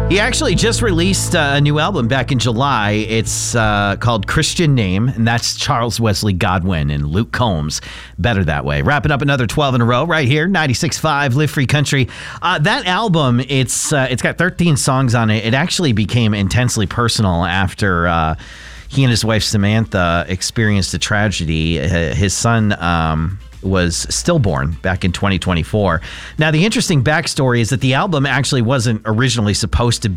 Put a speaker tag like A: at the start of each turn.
A: He actually just released a new album back in July. It's called Christian Name, and that's Charles Wesley Godwin and Luke Combs. Better that way. Wrapping up another 12 in a row right here, 96.5 Live Free Country. That album, it's got 13 songs on it. It actually became intensely personal after he and his wife Samantha experienced a tragedy. His son was stillborn back in 2024. Now, the interesting backstory is that the album actually wasn't originally supposed to